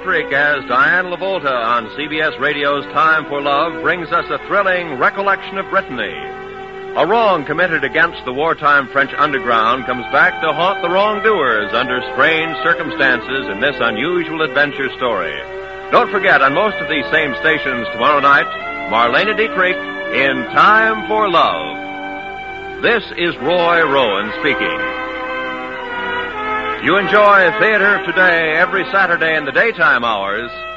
electric as Diane LaVolta on CBS Radio's Time for Love brings us a thrilling recollection of Brittany. A wrong committed against the wartime French underground comes back to haunt the wrongdoers under strange circumstances in this unusual adventure story. Don't forget, on most of these same stations tomorrow night, Marlena Dietrich in Time for Love. This is Roy Rowan speaking. You enjoy Theater of Today every Saturday in the daytime hours